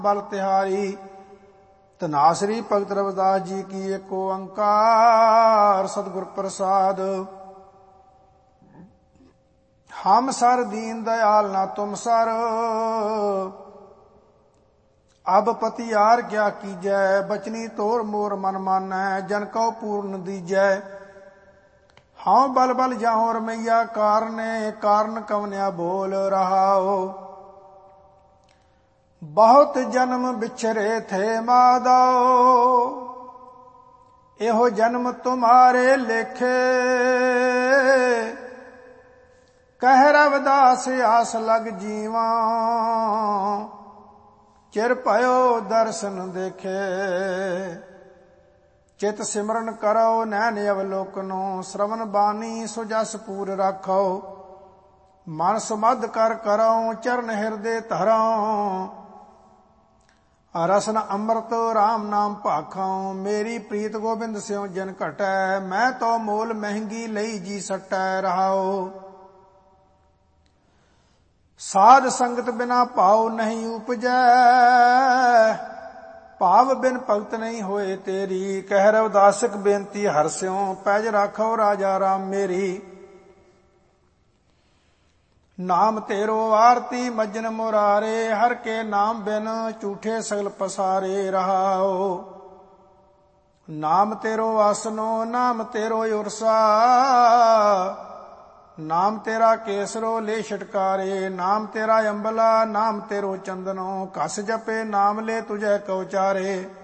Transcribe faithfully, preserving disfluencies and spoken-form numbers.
बल तिहारी। धनासरी भगत रविदास जी की एक ओंकार सतगुर प्रसाद। हम सर दीन दयाल ना तुम सर, अब पतियार क्या कीजै। बचनी तोर मोर मन मानै, जन को पूर्ण दीजै। हाँ बल बल जाऊं रमैया कारने, कारण कवन्या बोल रहाओ। बहुत जन्म बिछरे थे माधव, एहो जन्म तुम्हारे लेखे। कह रविदास आस लग जीवा, चिर भयो दर्शन देखे। चित सिमरन करो नैन अवलोकनो, श्रवण बानी सो जस पूर राखो। मन सुमध कर करो चरण हृदय धरो, रसन अमृत राम नाम भाखों। मेरी प्रीत गोबिंद स्यों जन घटै, मैं तो मोल महंगी लई जी सटै रहाओ। साध संगत बिना पाओ नहीं उपजै, भाव बिन भगत नहीं होए तेरी। कह रविदासक बेनती हर स्यों, पैज राखो राजा राम मेरी। नाम तेरो आरती मज्जन मुरारे, हर के नाम बिन झूठे सगल पसारे रहाओ। नाम तेरो आसनो नाम तेरो उरसा, नाम तेरा केसरो ले छटकारे। नाम तेरा अंबला नाम तेरो चंदनो, कस जपे नाम ले तुझे कौचारे।